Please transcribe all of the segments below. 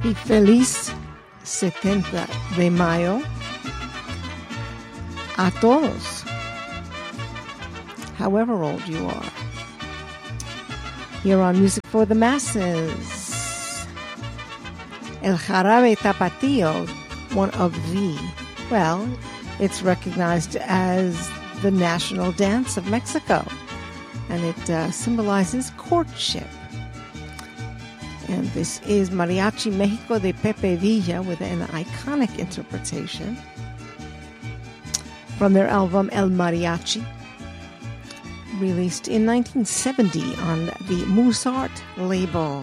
y feliz 70 de mayo a todos, however old you are. Here on Music for the Masses, El Jarabe Tapatío, one of the, well, it's recognized as the national dance of Mexico, and it symbolizes courtship. And this is Mariachi Mexico de Pepe Villa with an iconic interpretation from their album El Mariachi, released in 1970 on the Musart label.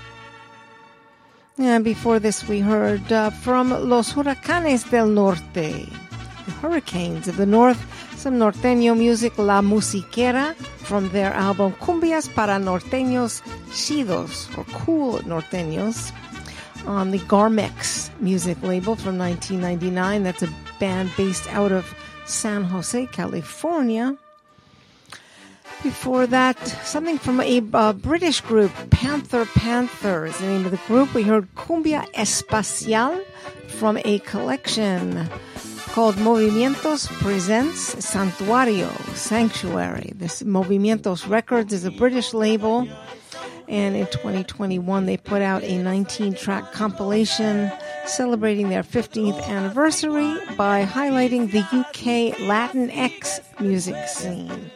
And before this, we heard from Los Huracanes del Norte, the Hurricanes of the North, some norteño music, La Musiquera, from their album Cumbias para Norteños Chidos, or Cool Norteños, on the Garmex music label from 1999. That's a band based out of San Jose, California. Before that, something from a British group, Panther is the name of the group. We heard Cumbia Espacial from a collection called Movimientos Presents Santuario, Sanctuary. This Movimientos Records is a British label, and in 2021 they put out a 19-track compilation celebrating their 15th anniversary by highlighting the UK Latinx music scene.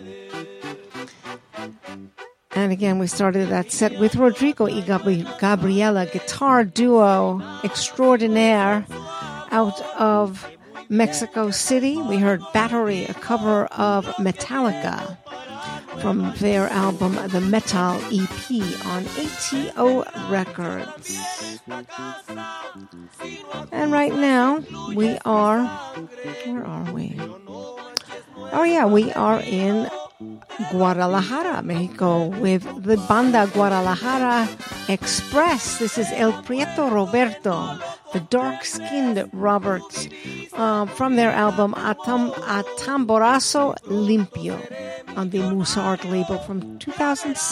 And again, we started that set with Rodrigo y Gabriela, guitar duo extraordinaire out of Mexico City. We heard Battery, a cover of Metallica from their album The Metal EP on ATO Records. And right now, we are, where are we? Oh yeah, we are in Guadalajara, Mexico, with the Banda Guadalajara Express. This is El Prieto Roberto, the dark-skinned Robert, from their album A Tamborazo Limpio on the Musart label from 2006.